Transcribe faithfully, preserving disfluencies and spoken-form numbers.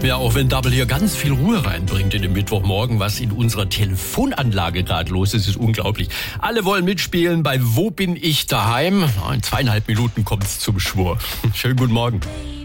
Ja, auch wenn Double hier ganz viel Ruhe reinbringt in den Mittwochmorgen, was in unserer Telefonanlage gerade los ist, ist unglaublich. Alle wollen mitspielen bei Wo bin ich daheim? In zweieinhalb Minuten kommt's zum Schwur. Schönen guten Morgen.